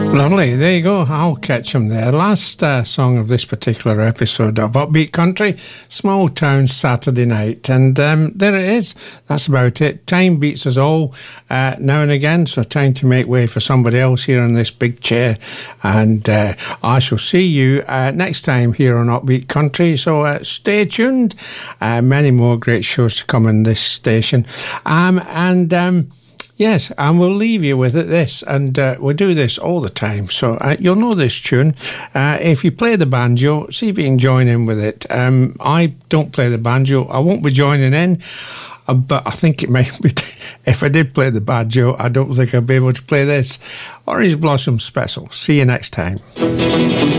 Lovely, there you go, I'll catch him there. Last song of this particular episode of Upbeat Country, Small Town Saturday Night. And there it is, that's about it. Time beats us all now and again, so time to make way for somebody else here in this big chair. And I shall see you next time here on Upbeat Country, so stay tuned. Many more great shows to come in this station. Yes, and we'll leave you with this, and we do this all the time, so you'll know this tune. If you play the banjo, see if you can join in with it. I don't play the banjo, I won't be joining in, but I think it might be, if I did play the banjo, I don't think I'll be able to play this. Orange Blossom Special. See you next time.